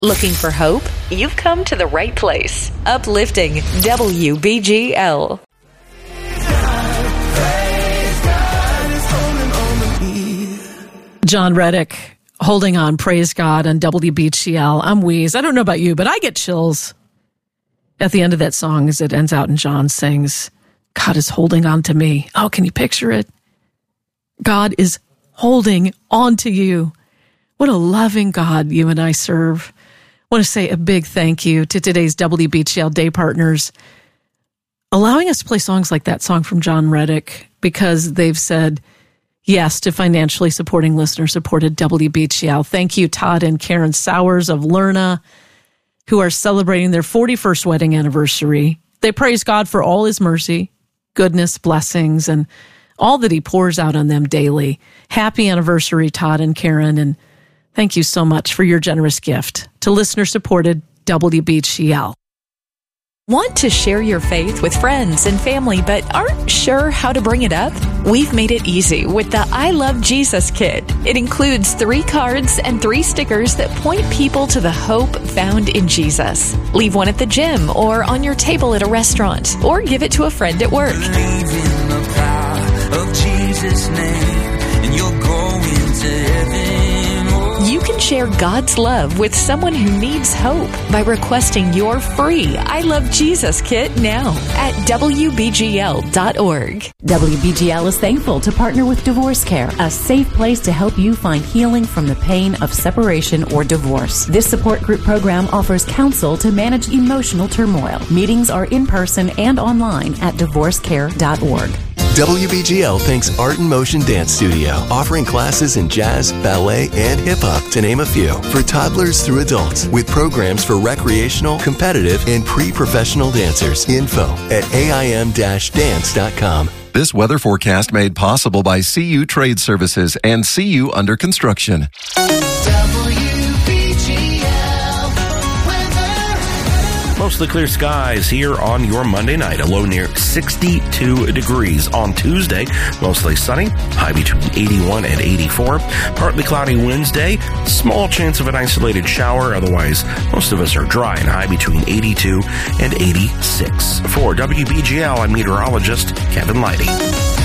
Looking for hope? You've come to the right place. Uplifting WBGL. John Reddick, Holding On, Praise God on WBGL. I'm Wheeze. I don't know about you, but I get chills at the end of that song as it ends out and John sings, God is holding on to me. Oh, can you picture it? God is holding on to you. What a loving God you and I serve. I want to say a big thank you to today's WBGL Day partners, allowing us to play songs like that song from John Reddick, because they've said yes to financially supporting listener-supported WBGL. Thank you, Todd and Karen Sowers of Lerna, who are celebrating their 41st wedding anniversary. They praise God for all his mercy, goodness, blessings, and all that he pours out on them daily. Happy anniversary, Todd and Karen, and thank you so much for your generous gift to listener-supported WBGL. Want to share your faith with friends and family but aren't sure how to bring it up? We've made it easy with the I Love Jesus Kit. It includes 3 cards and 3 stickers that point people to the hope found in Jesus. Leave one at the gym or on your table at a restaurant, or give it to a friend at work. Believe in the power of Jesus' name, and you're going to heaven. You can share God's love with someone who needs hope by requesting your free I Love Jesus Kit now at WBGL.org. WBGL is thankful to partner with Divorce Care, a safe place to help you find healing from the pain of separation or divorce. This support group program offers counsel to manage emotional turmoil. Meetings are in person and online at divorcecare.org. WBGL thanks Art in Motion Dance Studio, offering classes in jazz, ballet, and hip-hop, to name a few, for toddlers through adults, with programs for recreational, competitive, and pre-professional dancers. Info at aim-dance.com. This weather forecast made possible by CU Trade Services and CU Under Construction. Mostly clear skies here on your Monday night. A low near 62 degrees. On Tuesday, mostly sunny, high between 81 and 84. Partly cloudy Wednesday, small chance of an isolated shower. Otherwise, most of us are dry and high between 82 and 86. For WBGL, I'm meteorologist Kevin Leidy.